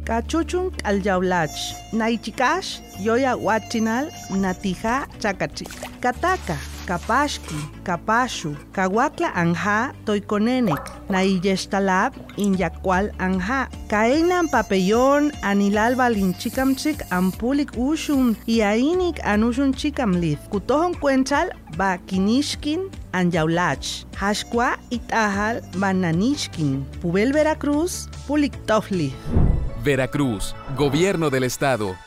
Cachuchun aljaulach, naichikash, yoya huachinal, natija chakachik. Kataka, kapashki, kapashu, kawakla anja, toikonenek, naiyeshtalab, inyakwal anja. Kainan papellón, anilal balinchikamchik, ampulik ushun, iainik anushun chikamlith. Kutohon cuenchal, ba kinishkin, anjaulach. Hashkwa itahal, bananishkin. Pubel Veracruz, puliktofli. Veracruz, Gobierno del Estado.